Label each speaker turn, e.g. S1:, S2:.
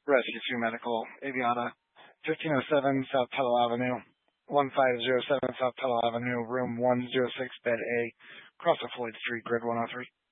S1: Rescue 2 Medical, Aviana, 1507 South Tuttle Avenue, 1507 South Tuttle Avenue, room 106, bed A, across the Floyd Street, grid 103.